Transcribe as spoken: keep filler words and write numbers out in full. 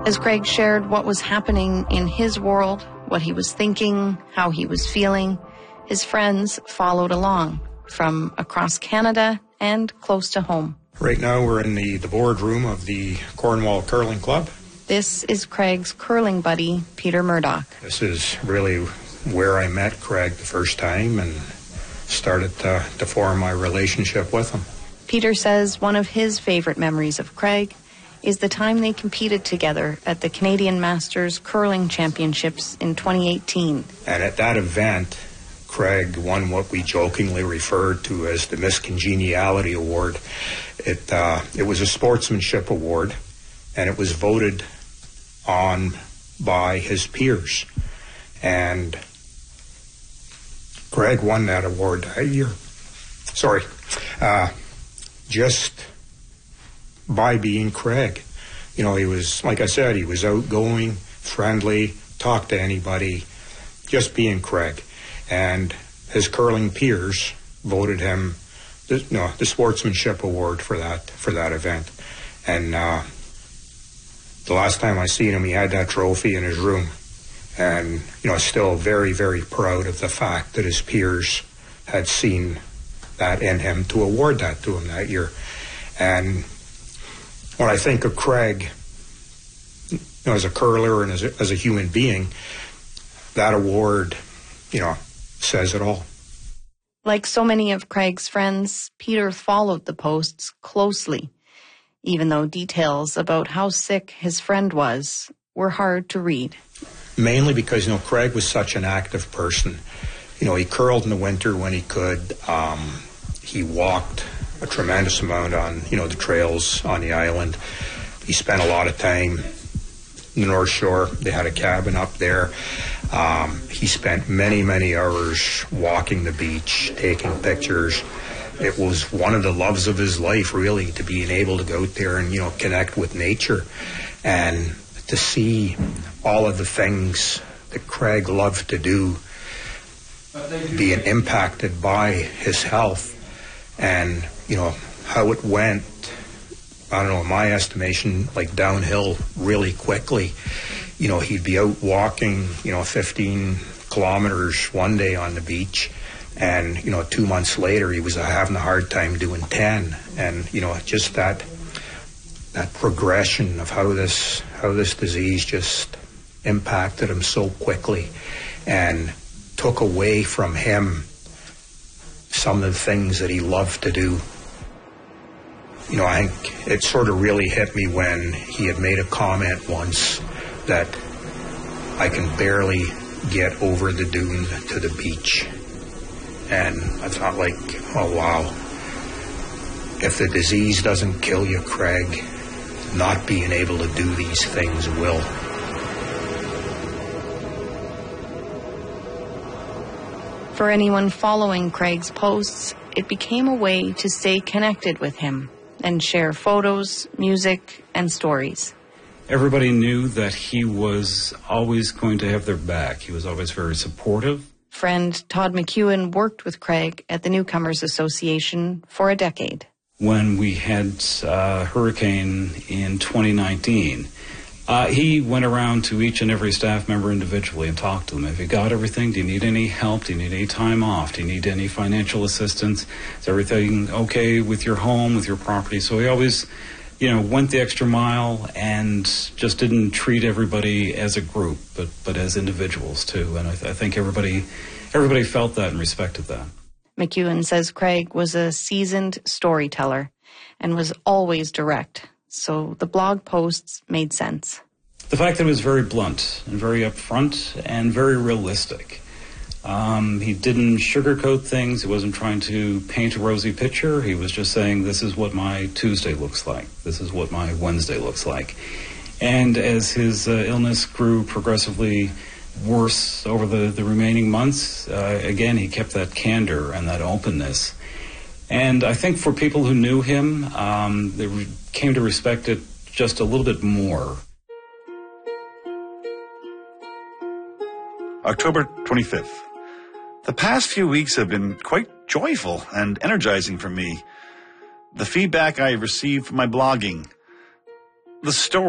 As Craig shared what was happening in his world, what he was thinking, how he was feeling, his friends followed along from across Canada and close to home. Right now we're in the, the boardroom of the Cornwall Curling Club. This is Craig's curling buddy, Peter Murdoch. This is really where I met Craig the first time and started to, to form my relationship with him. Peter says one of his favorite memories of Craig is the time they competed together at the Canadian Masters Curling Championships in twenty eighteen. And at that event, Craig won what we jokingly referred to as the Miss Congeniality Award. It, uh, it was a sportsmanship award, and it was voted on by his peers. And Craig won that award a year. Sorry. Uh, just by being Craig. You know, he was, like I said, he was outgoing, friendly, talked to anybody, just being Craig. And his curling peers voted him the, you know, the Sportsmanship Award for that for that event. And uh, the last time I seen him, he had that trophy in his room. And, you know, still very, very proud of the fact that his peers had seen that in him to award that to him that year. And when I think of Craig, you know, as a curler and as a, as a human being, that award, you know, says it all. Like so many of Craig's friends, Peter followed the posts closely, even though details about how sick his friend was were hard to read. Mainly because, you know, Craig was such an active person. You know, he curled in the winter when he could. Um, he walked a tremendous amount on, you know, the trails on the island. He spent a lot of time in the North Shore. They had a cabin up there. Um, he spent many, many hours walking the beach, taking pictures. It was one of the loves of his life, really, to being able to go out there and, you know, connect with nature and to see all of the things that Craig loved to do being impacted by his health. And, you know, how it went, I don't know, in my estimation, like downhill really quickly. You know, he'd be out walking, you know, fifteen kilometers one day on the beach, and, you know, two months later he was having a hard time doing ten. And, you know, just that that progression of how this how this disease just impacted him so quickly and took away from him some of the things that he loved to do. You know, I think it sort of really hit me when he had made a comment once that I can barely get over the dune to the beach. And I thought, like, oh wow, if the disease doesn't kill you, Craig, not being able to do these things will. For anyone following Craig's posts, it became a way to stay connected with him and share photos, music, and stories. Everybody knew that he was always going to have their back. He was always very supportive. Friend Todd McEwen worked with Craig at the Newcomers Association for a decade. When we had uh, Hurricane in twenty nineteen, uh, he went around to each and every staff member individually and talked to them. Have you got everything? Do you need any help? Do you need any time off? Do you need any financial assistance? Is everything okay with your home, with your property? So he always, you know, went the extra mile and just didn't treat everybody as a group, but but as individuals too. And I, th- I think everybody everybody felt that and respected that. McEwen says Craig was a seasoned storyteller and was always direct, so the blog posts made sense. The fact that it was very blunt and very upfront and very realistic. Um, he didn't sugarcoat things. He wasn't trying to paint a rosy picture. He was just saying, this is what my Tuesday looks like. This is what my Wednesday looks like. And as his uh, illness grew progressively worse over the, the remaining months, uh, again, he kept that candor and that openness. And I think for people who knew him, um, they re- came to respect it just a little bit more. October twenty-fifth. The past few weeks have been quite joyful and energizing for me. The feedback I received from my blogging, the story